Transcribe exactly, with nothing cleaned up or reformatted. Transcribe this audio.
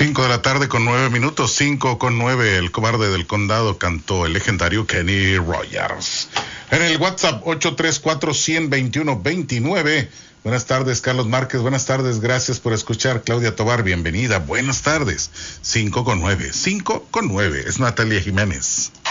Cinco de la tarde con nueve minutos, cinco con nueve. El cobarde del condado cantó el legendario Kenny Rogers. En el WhatsApp ocho tres cuatro, uno cero dos uno, dos nueve. Buenas tardes, Carlos Márquez. Buenas tardes, gracias por escuchar. Claudia Tobar, bienvenida. Buenas tardes. Cinco con nueve, cinco con nueve. Es Natalia Jiménez.